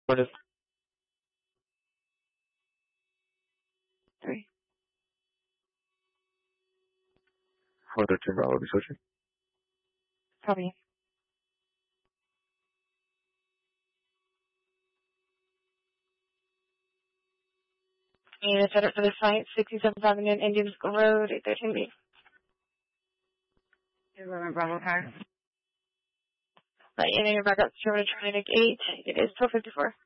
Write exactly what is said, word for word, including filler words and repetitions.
What is Three. four thirteen Bravo, be switching. Copy. And set up for the site, sixty-seventh Avenue, Indian School Road, eight thirteen B. eleven Bravo car. Right, and then you're back up to Terminal eight. It is twelve fifty-four.